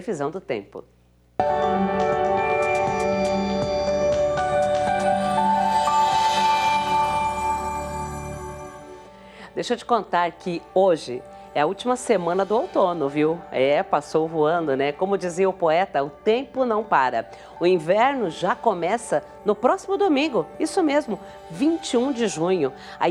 previsão do tempo. Deixa eu te contar que hoje é a última semana do outono, viu? Passou voando, né? Como dizia o poeta, o tempo não para. O inverno já começa no próximo domingo, isso mesmo, 21 de junho, às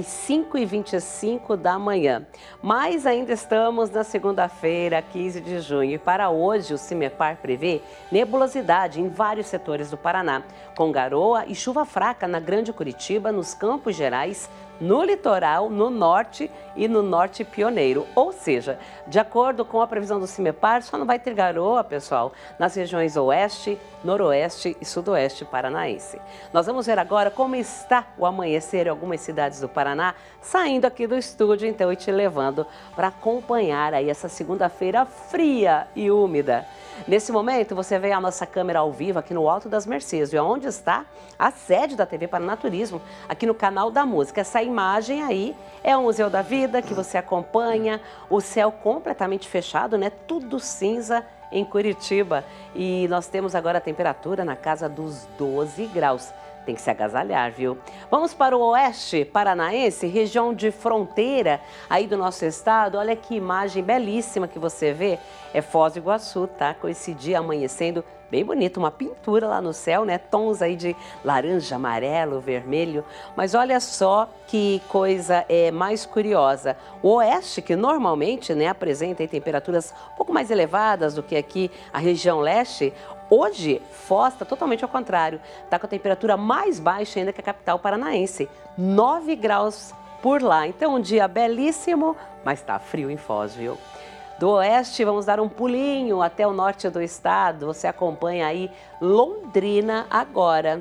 5h25 da manhã. Mas ainda estamos na segunda-feira, 15 de junho. E para hoje, o CIMEPAR prevê nebulosidade em vários setores do Paraná, com garoa e chuva fraca na Grande Curitiba, nos Campos Gerais, no litoral, no norte e no norte pioneiro. Ou seja, de acordo com a previsão do CIMEPAR, só não vai ter garoa, pessoal, nas regiões oeste, noroeste e sudoeste paranaense. Nós vamos ver agora como está o amanhecer em algumas cidades do Paraná, saindo aqui do estúdio, então, e te levando para acompanhar aí essa segunda-feira fria e úmida. Nesse momento, você vê a nossa câmera ao vivo aqui no Alto das Mercês, e onde está a sede da TV Paraná Turismo, aqui no canal da música. Essa imagem aí é o Museu da Vida que você acompanha, o céu completamente fechado, né? Tudo cinza em Curitiba. E nós temos agora a temperatura na casa dos 12 graus. Tem que se agasalhar, viu? Vamos para o oeste paranaense, região de fronteira aí do nosso estado. Olha que imagem belíssima que você vê. É Foz do Iguaçu, tá? Com esse dia amanhecendo bem bonito, uma pintura lá no céu, né? Tons aí de laranja, amarelo, vermelho. Mas olha só que coisa mais curiosa. O oeste, que normalmente, né, apresenta aí temperaturas um pouco mais elevadas do que aqui a região leste, hoje, Foz está totalmente ao contrário. Está com a temperatura mais baixa ainda que a capital paranaense, 9 graus por lá. Então, um dia belíssimo, mas está frio em Foz, viu? Do oeste, vamos dar um pulinho até o norte do estado. Você acompanha aí Londrina agora.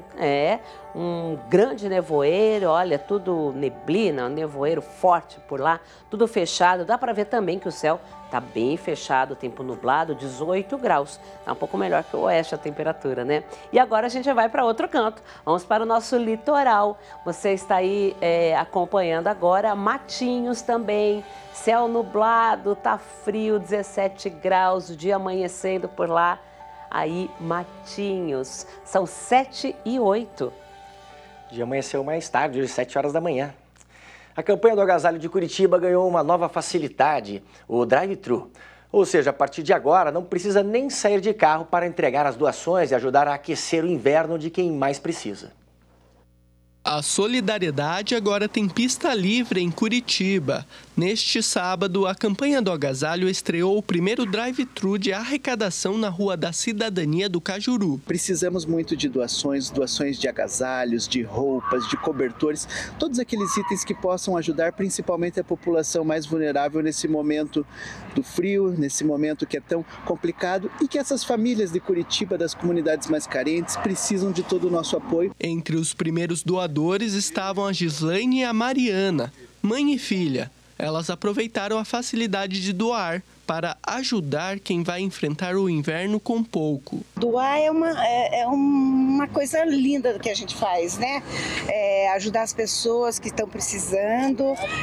Um grande nevoeiro, olha, tudo neblina, nevoeiro forte por lá, tudo fechado. Dá para ver também que o céu está bem fechado, tempo nublado, 18 graus. Está um pouco melhor que o oeste a temperatura, né? E agora a gente vai para outro canto. Vamos para o nosso litoral. Você está aí acompanhando agora Matinhos também. Céu nublado, tá frio, 17 graus, o dia amanhecendo por lá. Aí, Matinhos, são 7h08. O dia amanheceu mais tarde, hoje 7 horas da manhã. A campanha do agasalho de Curitiba ganhou uma nova facilidade, o drive-thru. Ou seja, a partir de agora não precisa nem sair de carro para entregar as doações e ajudar a aquecer o inverno de quem mais precisa. A solidariedade agora tem pista livre em Curitiba. Neste sábado, a campanha do agasalho estreou o primeiro drive-thru de arrecadação na Rua da Cidadania do Cajuru. Precisamos muito de doações de agasalhos, de roupas, de cobertores, todos aqueles itens que possam ajudar principalmente a população mais vulnerável nesse momento do frio, nesse momento que é tão complicado e que essas famílias de Curitiba, das comunidades mais carentes, precisam de todo o nosso apoio. Entre os primeiros doadores estavam a Gislaine e a Mariana, mãe e filha. Elas aproveitaram a facilidade de doar para ajudar quem vai enfrentar o inverno com pouco. Doar é uma coisa linda que a gente faz, né? Ajudar as pessoas que estão precisando.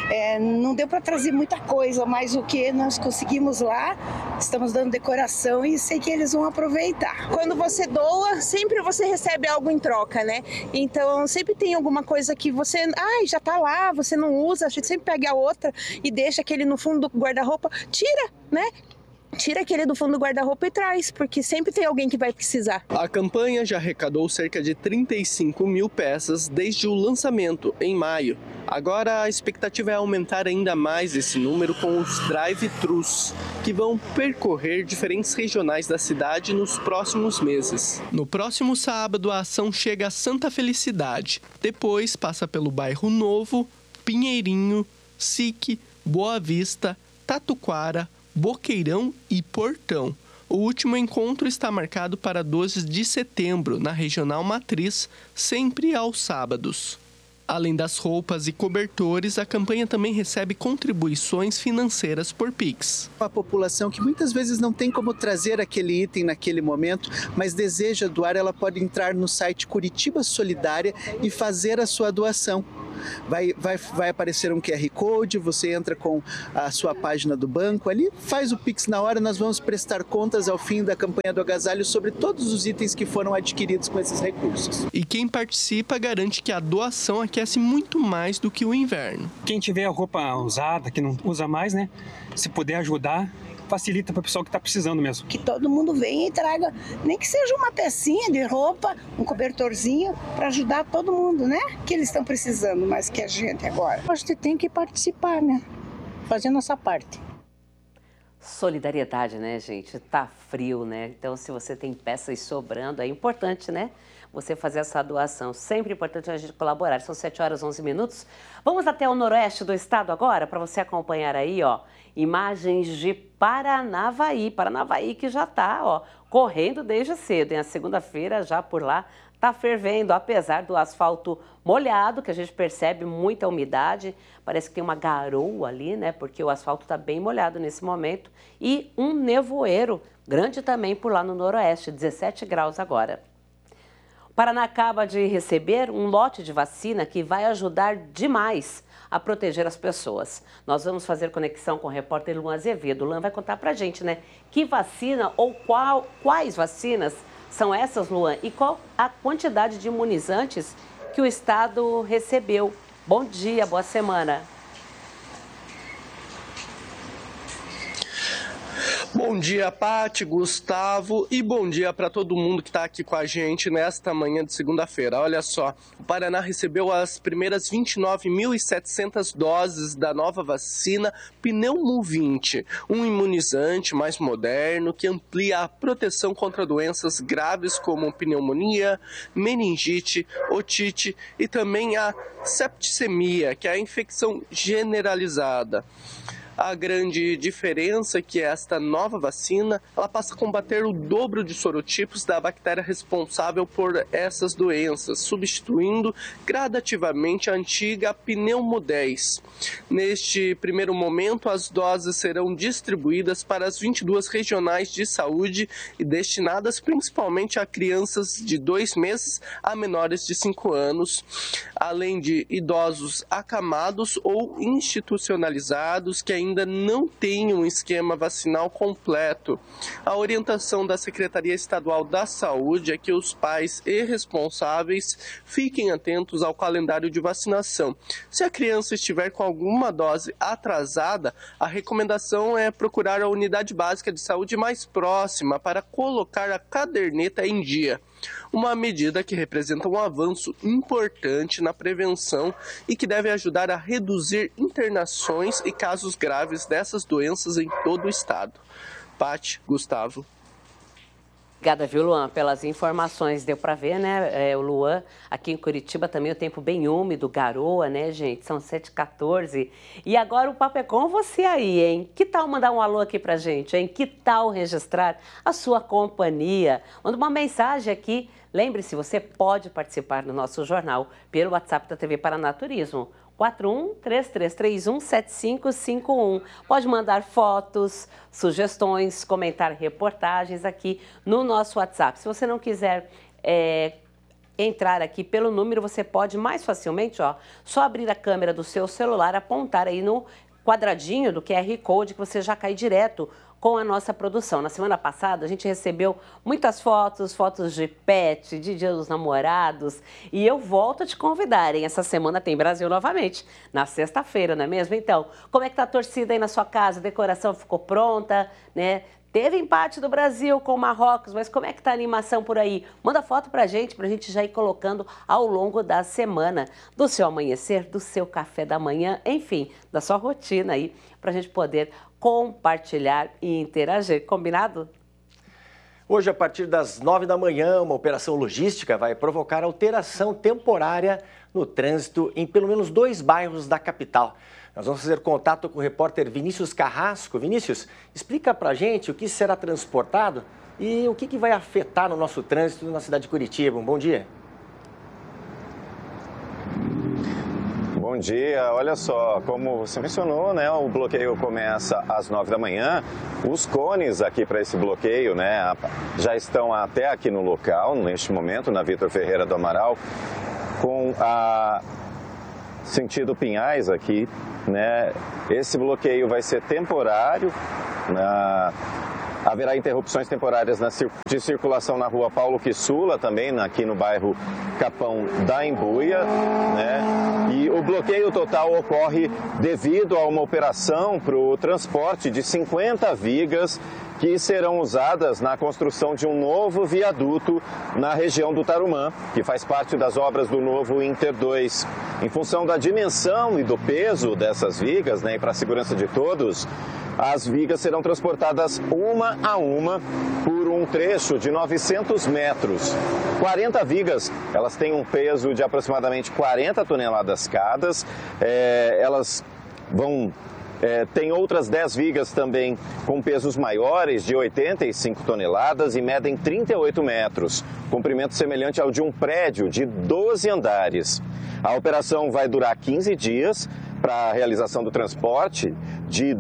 Não deu para trazer muita coisa, mas o que nós conseguimos lá, estamos dando decoração e sei que eles vão aproveitar. Quando você doa, sempre você recebe algo em troca, né? Então sempre tem alguma coisa que você, já tá lá, você não usa, a gente sempre pega a outra e deixa aquele no fundo do guarda-roupa, tira, né? Tira aquele do fundo do guarda-roupa e traz, porque sempre tem alguém que vai precisar. A campanha já arrecadou cerca de 35 mil peças desde o lançamento, em maio. Agora a expectativa é aumentar ainda mais esse número com os drive-thrus, que vão percorrer diferentes regionais da cidade nos próximos meses. No próximo sábado, a ação chega a Santa Felicidade. Depois passa pelo Bairro Novo, Pinheirinho, Sique, Boa Vista, Tatuquara, Boqueirão e Portão. O último encontro está marcado para 12 de setembro, na Regional Matriz, sempre aos sábados. Além das roupas e cobertores, a campanha também recebe contribuições financeiras por Pix. A população que muitas vezes não tem como trazer aquele item naquele momento, mas deseja doar, ela pode entrar no site Curitiba Solidária e fazer a sua doação. vai aparecer um QR Code, você entra com a sua página do banco ali, faz o Pix na hora, nós vamos prestar contas ao fim da campanha do agasalho sobre todos os itens que foram adquiridos com esses recursos. E quem participa garante que a doação aquece muito mais do que o inverno. Quem tiver a roupa usada, que não usa mais, né? Se puder ajudar, facilita para o pessoal que está precisando mesmo. Que todo mundo venha e traga, nem que seja uma pecinha de roupa, um cobertorzinho, para ajudar todo mundo, né? Que eles estão precisando mais que a gente agora. A gente tem que participar, né? Fazer nossa parte. Solidariedade, né, gente? Tá frio, né? Então, se você tem peças sobrando, é importante, né? Você fazer essa doação. Sempre importante a gente colaborar. São 7 horas e 11 minutos. Vamos até o noroeste do estado agora, para você acompanhar aí, ó, imagens de Paranavaí. Paranavaí que já tá, ó, correndo desde cedo. A segunda-feira já por lá tá fervendo, apesar do asfalto molhado, que a gente percebe muita umidade. Parece que tem uma garoa ali, né? Porque o asfalto tá bem molhado nesse momento. E um nevoeiro grande também por lá no noroeste, 17 graus agora. O Paraná acaba de receber um lote de vacina que vai ajudar demais a proteger as pessoas. Nós vamos fazer conexão com o repórter Luan Azevedo. Luan vai contar pra gente, né? Que vacina ou quais vacinas são essas, Luan? E qual a quantidade de imunizantes que o estado recebeu? Bom dia, boa semana. Bom dia, Paty, Gustavo, e bom dia para todo mundo que está aqui com a gente nesta manhã de segunda-feira. Olha só, o Paraná recebeu as primeiras 29.700 doses da nova vacina Pneumo 20, um imunizante mais moderno que amplia a proteção contra doenças graves como pneumonia, meningite, otite e também a septicemia, que é a infecção generalizada. A grande diferença é que esta nova vacina ela passa a combater o dobro de sorotipos da bactéria responsável por essas doenças, substituindo gradativamente a antiga Pneumo 10. Neste primeiro momento, as doses serão distribuídas para as 22 regionais de saúde e destinadas principalmente a crianças de 2 meses a menores de 5 anos, além de idosos acamados ou institucionalizados que ainda não tem um esquema vacinal completo. A orientação da Secretaria Estadual da Saúde é que os pais e responsáveis fiquem atentos ao calendário de vacinação. Se a criança estiver com alguma dose atrasada, a recomendação é procurar a unidade básica de saúde mais próxima para colocar a caderneta em dia. Uma medida que representa um avanço importante na prevenção e que deve ajudar a reduzir internações e casos graves dessas doenças em todo o estado. Paty, Gustavo. Obrigada, viu, Luan, pelas informações. Deu para ver, né, o Luan, aqui em Curitiba também o tempo bem úmido, garoa, né, gente? São 7h14. E agora o papo é com você aí, hein? Que tal mandar um alô aqui pra gente, hein? Que tal registrar a sua companhia? Manda uma mensagem aqui. Lembre-se, você pode participar do nosso jornal pelo WhatsApp da TV Paraná Turismo. 41-3331-7551. Pode mandar fotos, sugestões, comentar reportagens aqui no nosso WhatsApp. Se você não quiser entrar aqui pelo número, você pode mais facilmente, ó, só abrir a câmera do seu celular, apontar aí no quadradinho do QR Code que você já cai direto com a nossa produção. Na semana passada, a gente recebeu muitas fotos de pet, de Dia dos Namorados, e eu volto a te convidar, hein? Essa semana tem Brasil novamente, na sexta-feira, não é mesmo? Então, como é que tá a torcida aí na sua casa? A decoração ficou pronta, né? Teve empate do Brasil com o Marrocos, mas como é que tá a animação por aí? Manda foto pra gente já ir colocando ao longo da semana, do seu amanhecer, do seu café da manhã, enfim, da sua rotina aí, pra gente poder compartilhar e interagir. Combinado? Hoje, a partir das 9 da manhã, uma operação logística vai provocar alteração temporária no trânsito em pelo menos 2 bairros da capital. Nós vamos fazer contato com o repórter Vinícius Carrasco. Vinícius, explica pra gente o que será transportado e o que vai afetar no nosso trânsito na cidade de Curitiba. Um bom dia. Bom dia, olha só, como você mencionou, né, o bloqueio começa às 9 da manhã. Os cones aqui para esse bloqueio, né, já estão até aqui no local, neste momento, na Vitor Ferreira do Amaral, com sentido Pinhais aqui, né? Esse bloqueio vai ser temporário, haverá interrupções temporárias de circulação na rua Paulo Quissula, também aqui no bairro Capão da Embuia, né? E o bloqueio total ocorre devido a uma operação para o transporte de 50 vigas que serão usadas na construção de um novo viaduto na região do Tarumã, que faz parte das obras do novo Inter 2. Em função da dimensão e do peso dessas vigas, né, e para a segurança de todos, as vigas serão transportadas uma a uma por um trecho de 900 metros. 40 vigas, elas têm um peso de aproximadamente 40 toneladas cada. Elas vão... tem outras 10 vigas também com pesos maiores, de 85 toneladas e medem 38 metros, comprimento semelhante ao de um prédio de 12 andares. A operação vai durar 15 dias para a realização do transporte de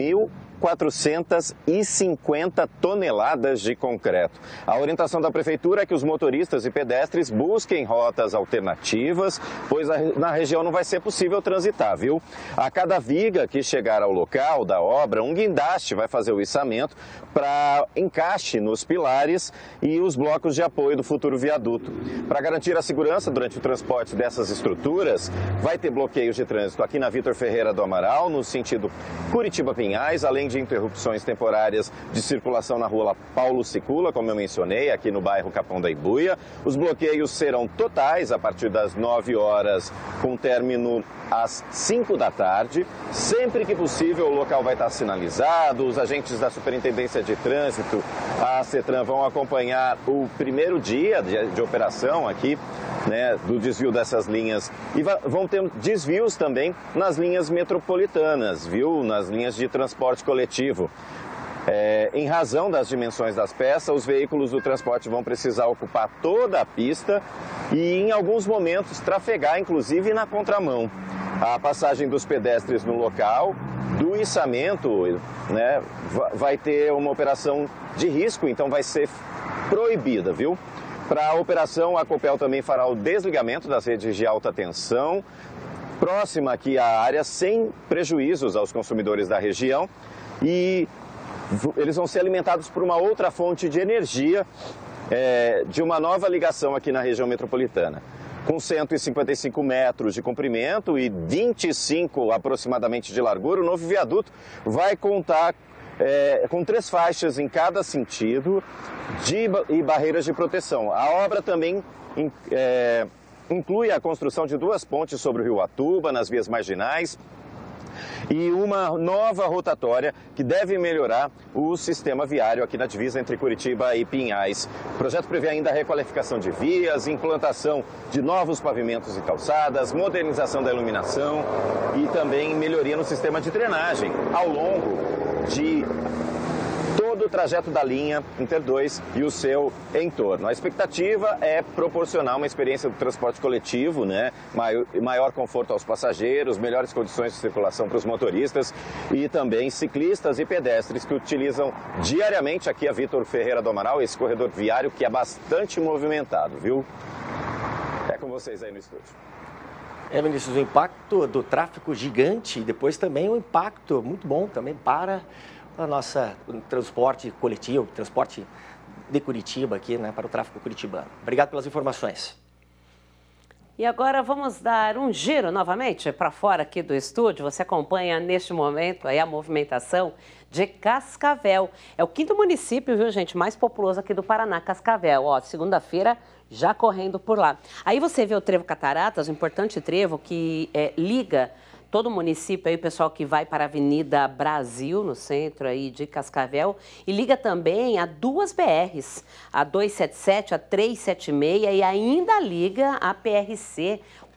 2.450 toneladas de concreto. A orientação da Prefeitura é que os motoristas e pedestres busquem rotas alternativas, pois na região não vai ser possível transitar, viu? A cada viga que chegar ao local da obra, um guindaste vai fazer o içamento para encaixe nos pilares e os blocos de apoio do futuro viaduto. Para garantir a segurança durante o transporte dessas estruturas, vai ter bloqueios de trânsito aqui na Vitor Ferreira do Amaral, no sentido Curitiba-Pinhais, além de interrupções temporárias de circulação na rua Paulo Quissula, como eu mencionei, aqui no bairro Capão da Embuia. Os bloqueios serão totais a partir das 9 horas, com término às 5 da tarde. Sempre que possível, o local vai estar sinalizado. Os agentes da Superintendência de Trânsito, a CETRAN, vão acompanhar o primeiro dia de operação aqui, né, do desvio dessas linhas. E vão ter desvios também nas linhas metropolitanas, viu? Nas linhas de transporte coletivo. Em razão das dimensões das peças, os veículos do transporte vão precisar ocupar toda a pista e, em alguns momentos, trafegar, inclusive, na contramão. A passagem dos pedestres no local, do içamento, né, vai ter uma operação de risco, então vai ser proibida, viu? Para a operação, a Copel também fará o desligamento das redes de alta tensão, próxima aqui à área, sem prejuízos aos consumidores da região, e eles vão ser alimentados por uma outra fonte de energia de uma nova ligação aqui na região metropolitana. Com 155 metros de comprimento e 25 aproximadamente de largura, o novo viaduto vai contar com 3 faixas em cada sentido e barreiras de proteção. A obra também inclui a construção de 2 pontes sobre o rio Atuba, nas vias marginais, e uma nova rotatória que deve melhorar o sistema viário aqui na divisa entre Curitiba e Pinhais. O projeto prevê ainda a requalificação de vias, implantação de novos pavimentos e calçadas, modernização da iluminação e também melhoria no sistema de drenagem ao longo de todo o trajeto da linha Inter 2 e o seu entorno. A expectativa é proporcionar uma experiência do transporte coletivo, né? Maior conforto aos passageiros, melhores condições de circulação para os motoristas e também ciclistas e pedestres que utilizam diariamente aqui a Vitor Ferreira do Amaral, esse corredor viário que é bastante movimentado, viu? É com vocês aí no estúdio. Vinícius, o impacto do tráfego gigante e depois também o impacto muito bom também para o transporte coletivo, transporte de Curitiba aqui, né, para o tráfego curitibano. Obrigado pelas informações. E agora vamos dar um giro novamente para fora aqui do estúdio. Você acompanha neste momento aí a movimentação de Cascavel. É o 5º município, viu, gente, mais populoso aqui do Paraná, Cascavel. Ó, segunda-feira já correndo por lá. Aí você vê o Trevo Cataratas, o importante trevo que liga todo o município, aí, o pessoal que vai para a Avenida Brasil, no centro aí de Cascavel, e liga também a 2 BRs, a 277, a 376 e ainda liga a PRC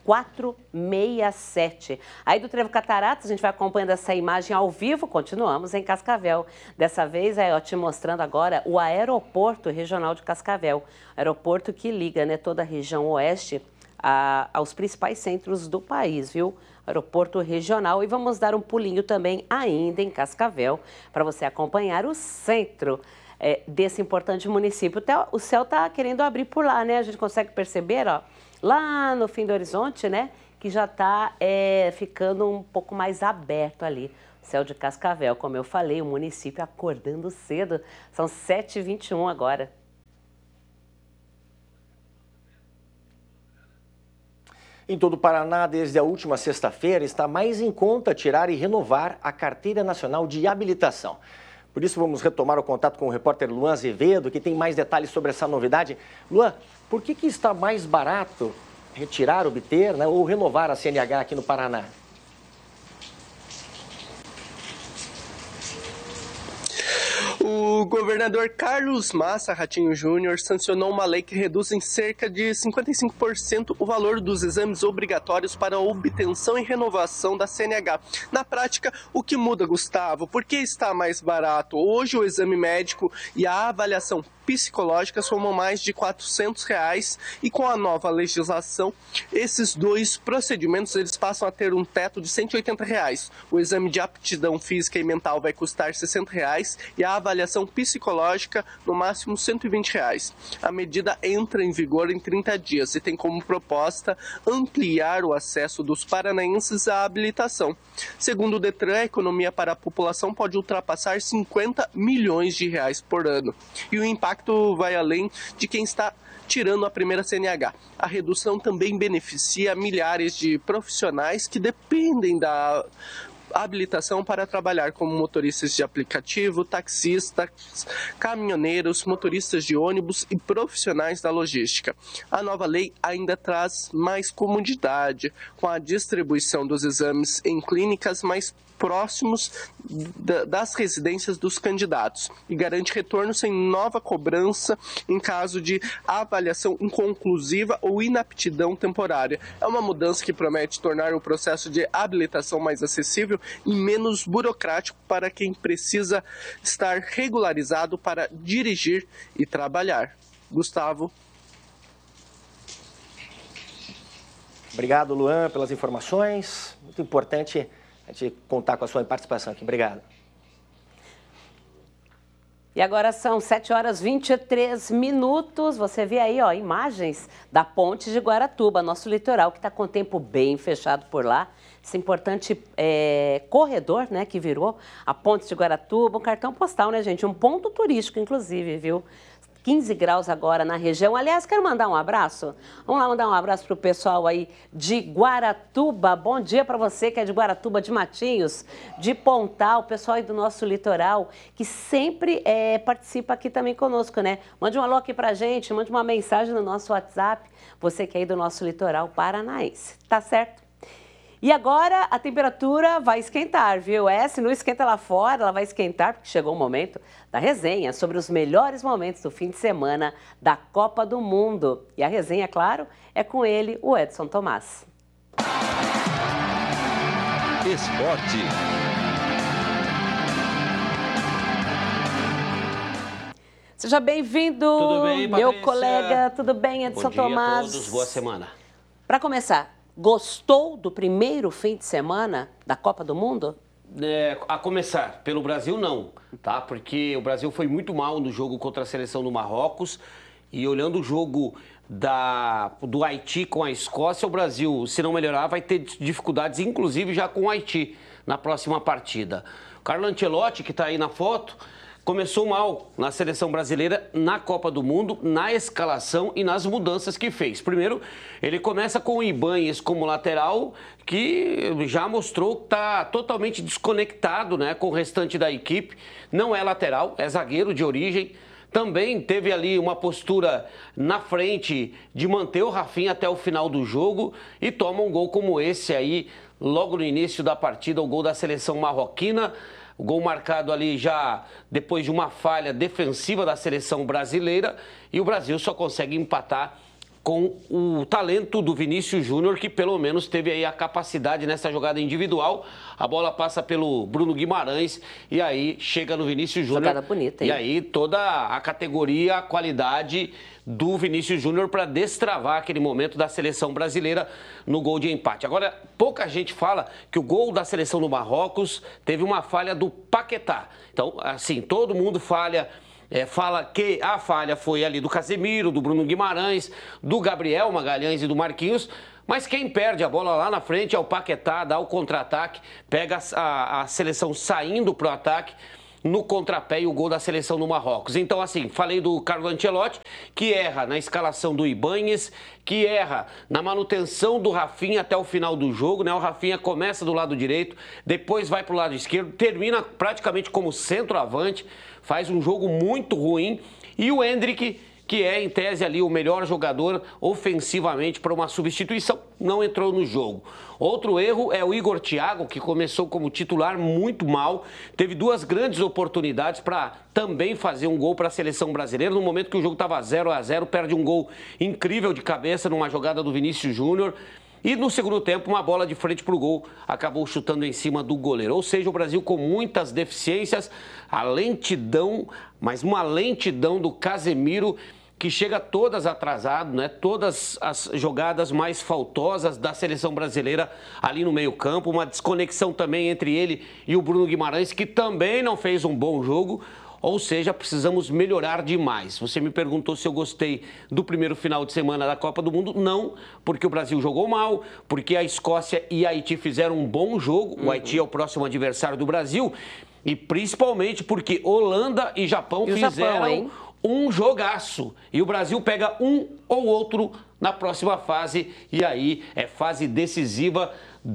467. Aí do Trevo Cataratas, a gente vai acompanhando essa imagem ao vivo, continuamos em Cascavel. Dessa vez, eu te mostrando agora o Aeroporto Regional de Cascavel, aeroporto que liga, né, toda a região oeste aos principais centros do país, viu? Aeroporto regional. E vamos dar um pulinho também ainda em Cascavel para você acompanhar o centro desse importante município. O céu está querendo abrir por lá, né? A gente consegue perceber, ó, lá no fim do horizonte, né? que já está ficando um pouco mais aberto ali. Céu de Cascavel, como eu falei, o município acordando cedo. São 7h21 agora. Em todo o Paraná, desde a última sexta-feira, está mais em conta tirar e renovar a Carteira Nacional de Habilitação. Por isso, vamos retomar o contato com o repórter Luan Azevedo, que tem mais detalhes sobre essa novidade. Luan, por que está mais barato retirar, obter, ou renovar a CNH aqui no Paraná? O governador Carlos Massa Ratinho Júnior sancionou uma lei que reduz em cerca de 55% o valor dos exames obrigatórios para a obtenção e renovação da CNH. Na prática, o que muda, Gustavo? Por que está mais barato? Hoje o exame médico e a avaliação psicológica somam mais de R$400 e com a nova legislação, esses dois procedimentos eles passam a ter um teto de R$180. O exame de aptidão física e mental vai custar R$60 e a avaliação psicológica no máximo R$120. A medida entra em vigor em 30 dias e tem como proposta ampliar o acesso dos paranaenses à habilitação. Segundo o Detran, a economia para a população pode ultrapassar R$50 milhões por ano. E o impacto vai além de quem está tirando a primeira CNH. A redução também beneficia milhares de profissionais que dependem da habilitação para trabalhar como motoristas de aplicativo, taxistas, caminhoneiros, motoristas de ônibus e profissionais da logística. A nova lei ainda traz mais comodidade com a distribuição dos exames em clínicas mais próximos das residências dos candidatos e garante retorno sem nova cobrança em caso de avaliação inconclusiva ou inaptidão temporária. É uma mudança que promete tornar o processo de habilitação mais acessível e menos burocrático para quem precisa estar regularizado para dirigir e trabalhar. Gustavo. Obrigado, Luan, pelas informações. Muito importante a gente contar com a sua participação aqui. Obrigado. E agora são 7h23. Você vê aí, imagens da ponte de Guaratuba, nosso litoral, que está com o tempo bem fechado por lá. Esse importante corredor, né, que virou a ponte de Guaratuba, um cartão postal, né, gente? Um ponto turístico, inclusive, viu? 15 graus agora na região. Aliás, quero mandar um abraço. Vamos lá mandar um abraço para o pessoal aí de Guaratuba. Bom dia para você que é de Guaratuba, de Matinhos, de Pontal, o pessoal aí do nosso litoral, que sempre participa aqui também conosco, né? Mande um alô aqui para a gente, mande uma mensagem no nosso WhatsApp, você que é aí do nosso litoral paranaense, tá certo? E agora a temperatura vai esquentar, viu? Se não esquenta lá fora, ela vai esquentar, porque chegou o momento da resenha sobre os melhores momentos do fim de semana da Copa do Mundo. E a resenha, claro, é com ele, o Edson Tomás. Esporte. Seja bem-vindo, meu colega. Tudo bem, Edson Tomás? Bom dia a todos, boa semana. Para começar, gostou do primeiro fim de semana da Copa do Mundo? A começar, pelo Brasil não, tá? Porque o Brasil foi muito mal no jogo contra a seleção do Marrocos e olhando o jogo do Haiti com a Escócia, o Brasil, se não melhorar, vai ter dificuldades, inclusive já com o Haiti na próxima partida. O Carlo Ancelotti, que está aí na foto, começou mal na seleção brasileira, na Copa do Mundo, na escalação e nas mudanças que fez. Primeiro, ele começa com o Ibáñez como lateral, que já mostrou que está totalmente desconectado, né, com o restante da equipe. Não é lateral, é zagueiro de origem. Também teve ali uma postura na frente de manter o Rafinha até o final do jogo e toma um gol como esse aí, logo no início da partida, o gol da seleção marroquina. O gol marcado ali já depois de uma falha defensiva da seleção brasileira e o Brasil só consegue empatar com o talento do Vinícius Júnior, que pelo menos teve aí a capacidade nessa jogada individual. A bola passa pelo Bruno Guimarães e aí chega no Vinícius Júnior. Jogada bonita, hein? E aí toda a categoria, a qualidade do Vinícius Júnior para destravar aquele momento da seleção brasileira no gol de empate. Agora, pouca gente fala que o gol da seleção do Marrocos teve uma falha do Paquetá. Então, assim, todo mundo falha fala que a falha foi ali do Casemiro, do Bruno Guimarães, do Gabriel Magalhães e do Marquinhos. Mas quem perde a bola lá na frente é o Paquetá, dá o contra-ataque, pega a seleção saindo pro ataque, no contrapé e o gol da seleção do Marrocos. Então, assim, falei do Carlo Ancelotti, que erra na escalação do Ibáñez, que erra na manutenção do Rafinha até o final do jogo, né? O Rafinha começa do lado direito, depois vai pro lado esquerdo, termina praticamente como centroavante, faz um jogo muito ruim. E o Endrick, que é, em tese, ali o melhor jogador ofensivamente para uma substituição, não entrou no jogo. Outro erro é o Igor Thiago, que começou como titular muito mal, teve 2 grandes oportunidades para também fazer um gol para a seleção brasileira. No momento que o jogo estava 0-0, perde um gol incrível de cabeça numa jogada do Vinícius Júnior. E no segundo tempo, uma bola de frente para o gol, acabou chutando em cima do goleiro. Ou seja, o Brasil com muitas deficiências, a lentidão, mas uma lentidão do Casemiro, que chega todas atrasado, né? Todas as jogadas mais faltosas da seleção brasileira ali no meio-campo, uma desconexão também entre ele e o Bruno Guimarães, que também não fez um bom jogo. Ou seja, precisamos melhorar demais. Você me perguntou se eu gostei do primeiro final de semana da Copa do Mundo. Não, porque o Brasil jogou mal, porque a Escócia e a Haiti fizeram um bom jogo. O Haiti é o próximo adversário do Brasil. E principalmente porque Holanda e Japão fizeram um jogaço. E o Brasil pega um ou outro na próxima fase. E aí é fase decisiva,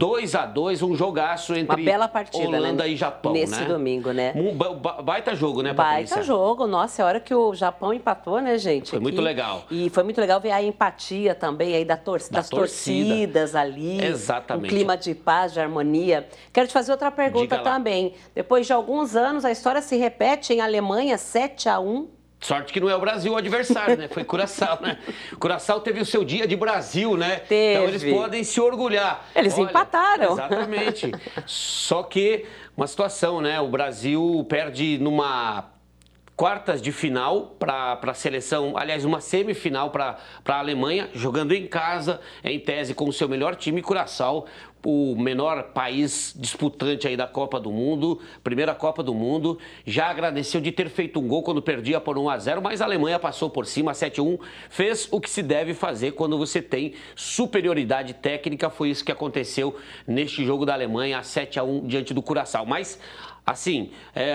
2-2, um jogaço entre uma bela partida, Holanda, né? E Japão, nesse domingo, né? Baita jogo, né, Patrícia? Baita jogo. Nossa, é a hora que o Japão empatou, né, gente? Foi muito legal. E foi muito legal ver a empatia também aí das torcidas ali. Exatamente. Um clima de paz, de harmonia. Quero te fazer outra pergunta também. Depois de alguns anos, a história se repete em Alemanha, 7-1. Sorte que não é o Brasil o adversário, né? Foi Curaçao, né? Curaçao teve o seu dia de Brasil, né? Teve. Então eles podem se orgulhar. Eles empataram. Exatamente. Só que uma situação, né? O Brasil perde numa quartas de final para a seleção, aliás, uma semifinal para a Alemanha, jogando em casa, em tese com o seu melhor time, Curaçao, o menor país disputante aí da Copa do Mundo, primeira Copa do Mundo, já agradeceu de ter feito um gol quando perdia por 1-0, mas a Alemanha passou por cima, 7-1, fez o que se deve fazer quando você tem superioridade técnica, foi isso que aconteceu neste jogo da Alemanha, 7-1 diante do Curaçao. Mas, assim,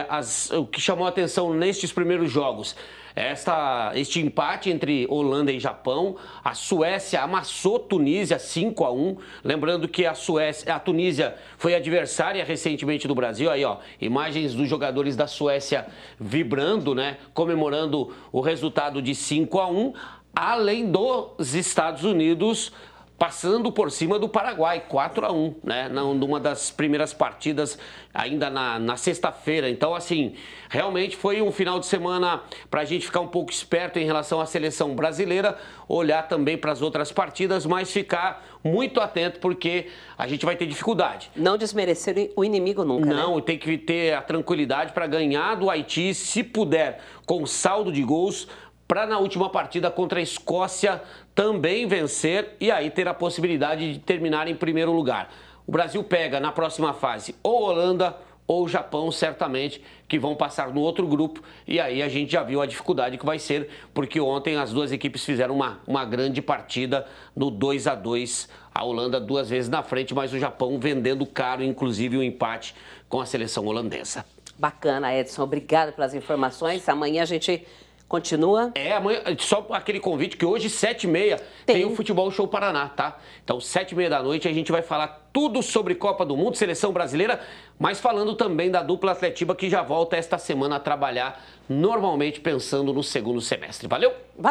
o que chamou a atenção nestes primeiros jogos, este empate entre Holanda e Japão. A Suécia amassou Tunísia 5-1. Lembrando que a Tunísia foi adversária recentemente do Brasil. Aí, ó, imagens dos jogadores da Suécia vibrando, né? Comemorando o resultado de 5-1. Além dos Estados Unidos passando por cima do Paraguai, 4-1, né? Numa das primeiras partidas ainda na sexta-feira. Então, assim, realmente foi um final de semana para a gente ficar um pouco esperto em relação à seleção brasileira, olhar também para as outras partidas, mas ficar muito atento porque a gente vai ter dificuldade. Não desmerecer o inimigo nunca, Não, né? Tem que ter a tranquilidade para ganhar do Haiti, se puder, com saldo de gols, para na última partida contra a Escócia também vencer e aí ter a possibilidade de terminar em primeiro lugar. O Brasil pega na próxima fase ou Holanda ou Japão, certamente, que vão passar no outro grupo. E aí a gente já viu a dificuldade que vai ser, porque ontem as duas equipes fizeram uma grande partida no 2-2. A Holanda 2 vezes na frente, mas o Japão vendendo caro, inclusive o empate com a seleção holandesa. Bacana, Edson. Obrigada pelas informações. Amanhã a gente continua? Amanhã, só aquele convite que hoje, 7h30, tem o Futebol Show Paraná, tá? Então, 7h30 da noite, a gente vai falar tudo sobre Copa do Mundo, Seleção Brasileira, mas falando também da dupla Atletiba, que já volta esta semana a trabalhar, normalmente pensando no segundo semestre. Valeu?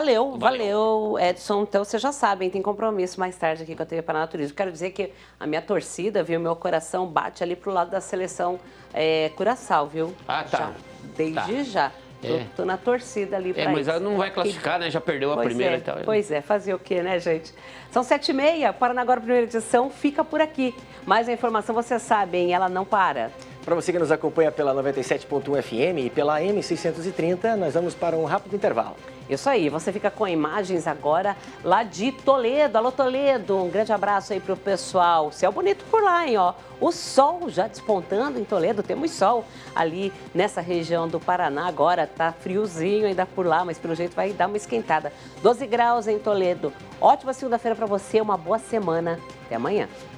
Valeu, Edson. Então, vocês já sabem, tem compromisso mais tarde aqui com a TV Paraná Turismo. Quero dizer que a minha torcida, viu, meu coração bate ali pro lado da seleção Curaçao, viu? Ah, tá. Desde já. Tô na torcida ali pra mas isso. ela não vai classificar, né? Já perdeu a primeira e tal. Pois é, fazer o quê, né, gente? São 7h30, Paraná Agora, primeira edição, fica por aqui. Mas a informação, vocês sabem, ela não para. Para você que nos acompanha pela 97.1 FM e pela M630, nós vamos para um rápido intervalo. Isso aí, você fica com imagens agora lá de Toledo. Alô, Toledo, um grande abraço aí pro pessoal. Céu bonito por lá, hein, ó. O sol já despontando em Toledo, temos sol ali nessa região do Paraná. Agora tá friozinho ainda por lá, mas pelo jeito vai dar uma esquentada. 12 graus em Toledo. Ótima segunda-feira para você, uma boa semana. Até amanhã.